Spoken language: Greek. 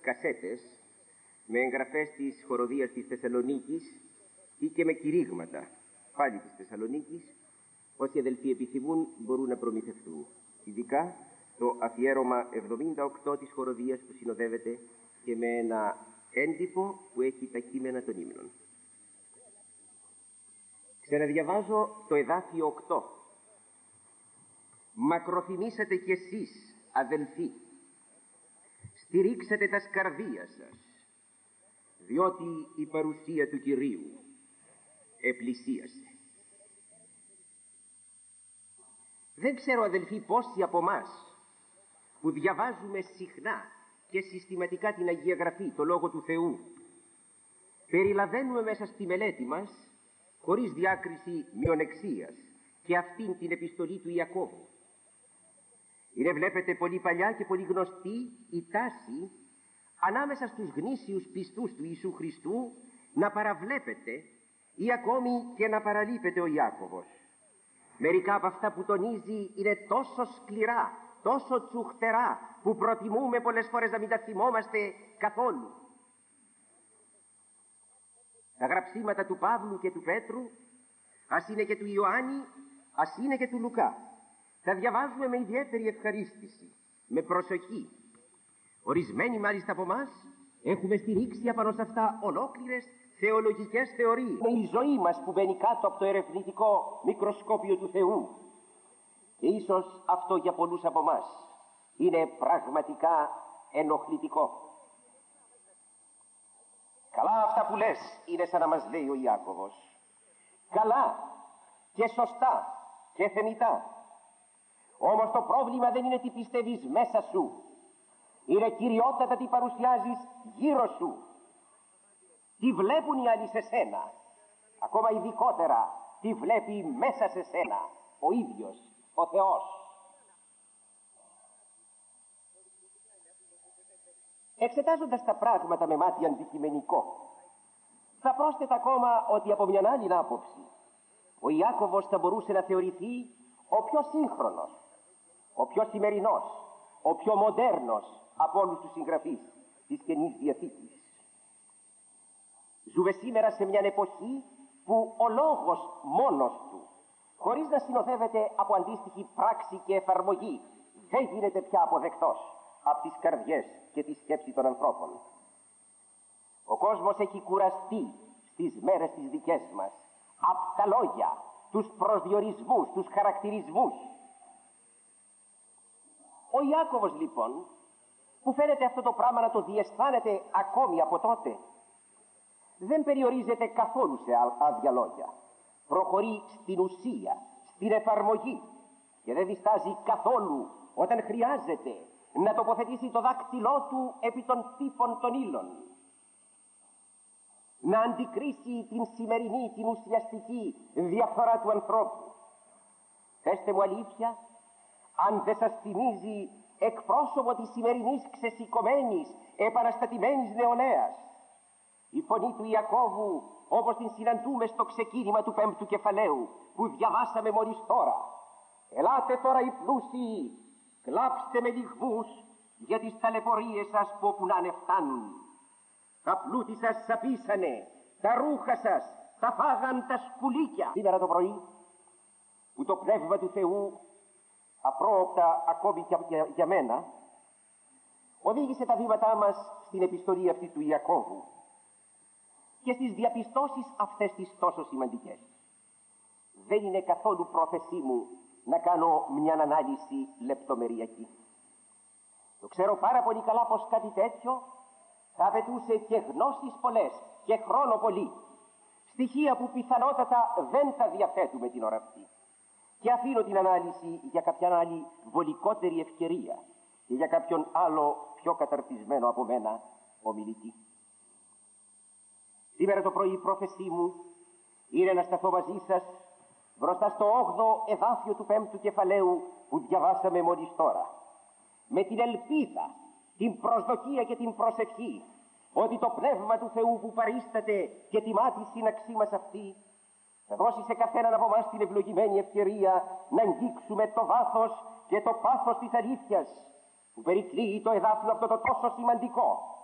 κασέτες με εγγραφές της χοροδίας της Θεσσαλονίκης ή και με κηρύγματα πάλι της Θεσσαλονίκης. Όσοι αδελφοί επιθυμούν μπορούν να προμηθευτούν. Ειδικά το αφιέρωμα 78 της χοροδίας που συνοδεύεται και με ένα έντυπο που έχει τα κείμενα των ύμνων. Ξαναδιαβάζω το εδάφιο 8. Μακροθυμήσατε κι εσείς, αδελφοί, στηρίξατε τα σκαρδία σας, διότι η παρουσία του Κυρίου επλησίασε. Δεν ξέρω, αδελφοί, πόσοι από μας που διαβάζουμε συχνά και συστηματικά την Αγία Γραφή, το Λόγο του Θεού, περιλαβαίνουμε μέσα στη μελέτη μας, χωρίς διάκριση μειονεξίας, και αυτήν την επιστολή του Ιακώβου. Είναι, βλέπετε, πολύ παλιά και πολύ γνωστή η τάση ανάμεσα στους γνήσιους πιστούς του Ιησού Χριστού να παραβλέπετε ή ακόμη και να παραλείπετε ο Ιάκωβος. Μερικά από αυτά που τονίζει είναι τόσο σκληρά, τόσο τσουχτερά, που προτιμούμε πολλές φορές να μην τα θυμόμαστε καθόλου. Τα γραψίματα του Παύλου και του Πέτρου, ας είναι και του Ιωάννη, ας είναι και του Λουκά, τα διαβάζουμε με ιδιαίτερη ευχαρίστηση, με προσοχή. Ορισμένοι μάλιστα από εμάς έχουμε στηρίξει απάνω σε αυτά ολόκληρες θεολογικές θεωρίες. Είναι η ζωή μας που μπαίνει κάτω από το ερευνητικό μικροσκόπιο του Θεού. Και ίσως αυτό για πολλούς από εμάς είναι πραγματικά ενοχλητικό. Καλά αυτά που λες, είναι σαν να μας λέει ο Ιάκωβος. Καλά και σωστά και θεμιτά. Όμως το πρόβλημα δεν είναι τι πιστεύεις μέσα σου. Είναι κυριότατα τι παρουσιάζεις γύρω σου. Τι βλέπουν οι άλλοι σε σένα. Ακόμα ειδικότερα τι βλέπει μέσα σε σένα ο ίδιος ο Θεός. Εξετάζοντας τα πράγματα με μάτι αντικειμενικό, θα πρόσθετα ακόμα ότι από μια άλλη άποψη ο Ιάκωβος θα μπορούσε να θεωρηθεί ο πιο σύγχρονος, ο πιο σημερινός, ο πιο μοντέρνος από όλους τους συγγραφείς της Καινής Διαθήκης. Ζούμε σήμερα σε μια εποχή που ο λόγος μόνος του, χωρίς να συνοδεύεται από αντίστοιχη πράξη και εφαρμογή, δεν γίνεται πια αποδεκτός από τις καρδιές και τη σκέψη των ανθρώπων. Ο κόσμος έχει κουραστεί στις μέρες τις δικές μας από τα λόγια, τους προσδιορισμούς, τους χαρακτηρισμούς. Ο Ιάκωβος λοιπόν, που φαίνεται αυτό το πράγμα να το διαισθάνεται ακόμη από τότε, δεν περιορίζεται καθόλου σε άδεια λόγια. Προχωρεί στην ουσία, στην εφαρμογή, και δεν διστάζει καθόλου όταν χρειάζεται να τοποθετήσει το δάκτυλό του επί των τύπων των ύλων, να αντικρίσει την σημερινή, την ουσιαστική διαφορά του ανθρώπου. Πέστε μου αλήθεια, αν δεν σας θυμίζει εκπρόσωπο της σημερινής ξεσηκωμένης, επαναστατημένης νεολαίας, η φωνή του Ιακώβου, όπως την συναντούμε στο ξεκίνημα του 5ου κεφαλαίου που διαβάσαμε μόλις τώρα. Ελάτε τώρα οι πλούσιοι, κλάψτε με λυγμούς για τις ταλαιπωρίες σας που όπου να φτάνουν. Τα πλούτη σας σαπίσανε, τα ρούχα σας τα φάγαν τα σκουλίκια. Σήμερα το πρωί που το Πνεύμα του Θεού, απρόοπτα ακόμη και για μένα, οδήγησε τα βήματά μας στην επιστολή αυτή του Ιακώβου και στις διαπιστώσεις αυτές τις τόσο σημαντικές. Δεν είναι καθόλου πρόθεσή μου να κάνω μια ανάλυση λεπτομεριακή. Το ξέρω πάρα πολύ καλά πως κάτι τέτοιο θα απαιτούσε και γνώσεις πολλές και χρόνο πολύ, στοιχεία που πιθανότατα δεν θα διαθέτουμε την ώρα αυτή, και αφήνω την ανάλυση για κάποια άλλη βολικότερη ευκαιρία και για κάποιον άλλο πιο καταρτισμένο από μένα ομιλητή. Σήμερα το πρωί η πρόθεσή μου είναι να σταθώ μαζί σας μπροστά στο 8ο εδάφιο του 5ου κεφαλαίου που διαβάσαμε μόλις τώρα, με την ελπίδα, την προσδοκία και την προσευχή ότι το Πνεύμα του Θεού που παρίσταται και τιμά τη σύναξή μας αυτή θα δώσει σε καθέναν από εμάς την ευλογημένη ευκαιρία να αγγίξουμε το βάθος και το πάθος της αλήθειας που περικλείει το εδάφιο αυτό το τόσο σημαντικό